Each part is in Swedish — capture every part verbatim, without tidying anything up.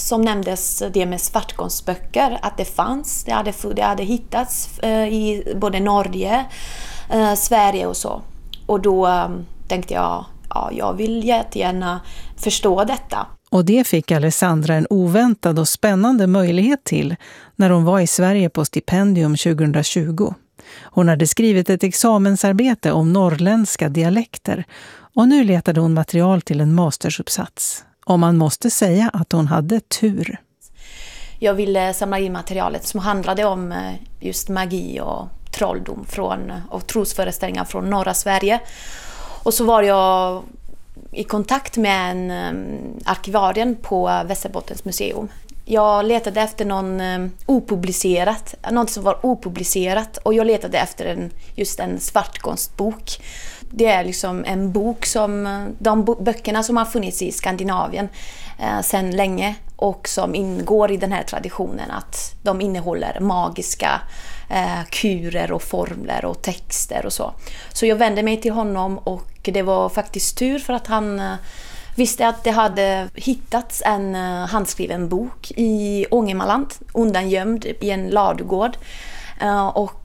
som nämndes det med svartkonstböcker, att det fanns, det hade, det hade hittats i både Norge, Sverige och så. Och då tänkte jag, ja, jag vill jättegärna förstå detta. Och det fick Alessandra en oväntad och spännande möjlighet till när hon var i Sverige på stipendium tjugohundratjugo. Hon hade skrivit ett examensarbete om norrländska dialekter och nu letade hon material till en mastersuppsats. Och man måste säga att hon hade tur. Jag ville samla in materialet som handlade om just magi och trolldom från, och trosföreställningar från norra Sverige. Och så var jag i kontakt med en um, arkivarien på Västerbottens museum. Jag letade efter någon um, opublicerat, något som var opublicerat, och jag letade efter en, just en svartkonstbok. Det är liksom en bok som, de böckerna som har funnits i Skandinavien eh, sedan länge och som ingår i den här traditionen att de innehåller magiska eh, kurer och formler och texter och så. Så jag vände mig till honom och det var faktiskt tur för att han eh, visste att det hade hittats en eh, handskriven bok i Ångermanland, undangömd i en ladugård. Eh, och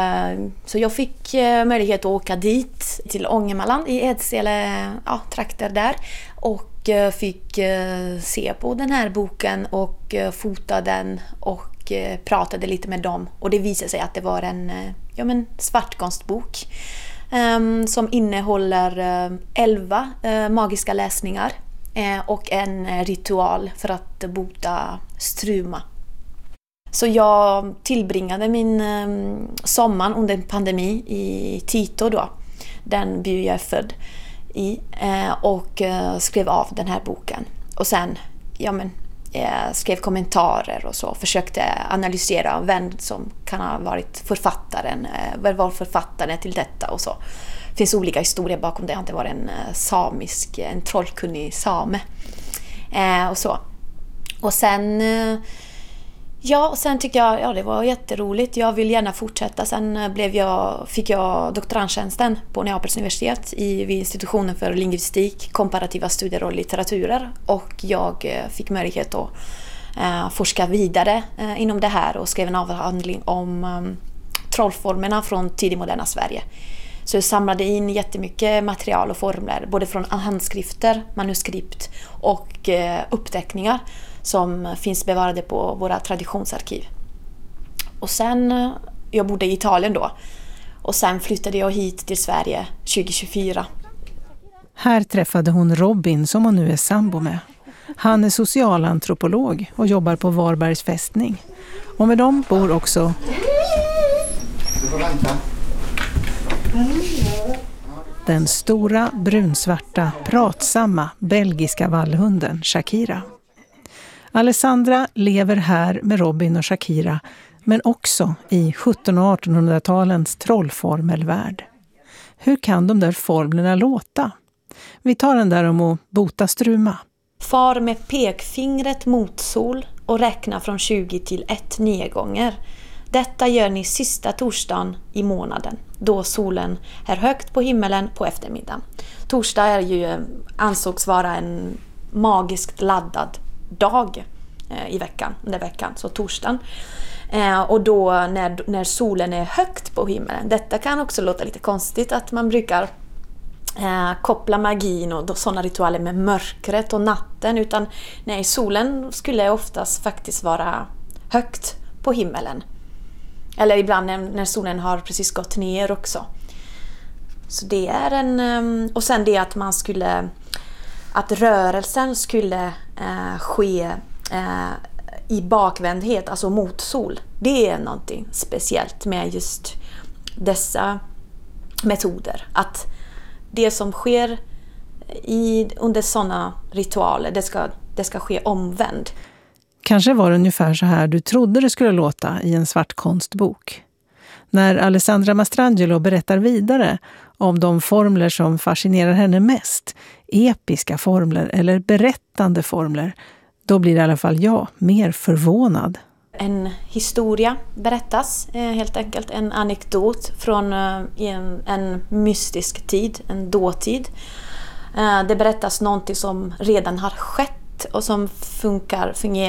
Så jag fick möjlighet att åka dit till Ångermanland i Edsele, ja, trakter där, och fick se på den här boken och fota den och pratade lite med dem. Och det visade sig att det var en ja, men svartkonstbok um, som innehåller elva uh, magiska läsningar uh, och en ritual för att bota struma. Så jag tillbringade min eh, sommar under en pandemi i Tito då, den by jag är född i, eh, och eh, skrev av den här boken. Och sen ja, men, eh, skrev kommentarer och så, försökte analysera vem som kan ha varit författaren, eh, vad var författaren till detta och så. Det finns olika historier bakom det, det var en eh, samisk, en trollkunnig same eh, och så. Och sen... Eh, Ja, och sen tyckte jag ja, det var jätteroligt. Jag vill gärna fortsätta. Sen blev jag, fick jag doktorandtjänsten på Neapels universitet i, vid institutionen för lingvistik, komparativa studier och litteraturer. Och jag fick möjlighet att eh, forska vidare eh, inom det här och skrev en avhandling om um, trollformerna från tidig moderna Sverige. Så jag samlade in jättemycket material och formler, både från handskrifter, manuskript och eh, uppteckningar som finns bevarade på våra traditionsarkiv. Och sen, jag bodde i Italien då, och sen flyttade jag hit till Sverige tjugohundratjugofyra. Här träffade hon Robin som hon nu är sambo med. Han är socialantropolog och jobbar på Varbergs fästning. Och med dem bor också... den stora, brunsvarta, pratsamma belgiska vallhunden Shakira. Alessandra lever här med Robin och Shakira, men också i sjuttonhundra- och artonhundratalens trollformelvärld. Hur kan de där formlerna låta? Vi tar den där om att bota struma. Far med pekfingret mot sol och räkna från tjugo till ett nio gånger. Detta gör ni sista torsdagen i månaden, då solen är högt på himmelen på eftermiddagen. Torsdag är ju, ansågs vara en magiskt laddad dag eh, i veckan, under veckan, så torsdagen. Eh, och då när, när solen är högt på himmelen. Detta kan också låta lite konstigt att man brukar eh, koppla magin och sådana ritualer med mörkret och natten, utan nej, solen skulle oftast faktiskt vara högt på himmelen. Eller ibland när, när solen har precis gått ner också. Så det är en... Och sen det att man skulle... Att rörelsen skulle eh, ske eh, i bakvändhet, alltså mot sol. Det är någonting speciellt med just dessa metoder. Att det som sker i, under sådana ritualer, det ska, det ska ske omvänd. Kanske var det ungefär så här du trodde det skulle låta i en svartkonstbok. När Alessandra Mastrangelo berättar vidare om de formler som fascinerar henne mest, episka formler eller berättande formler, då blir i alla fall jag mer förvånad. En historia berättas, helt enkelt. En anekdot från en, en mystisk tid, en dåtid. Det berättas någonting som redan har skett och som funkar, fungerar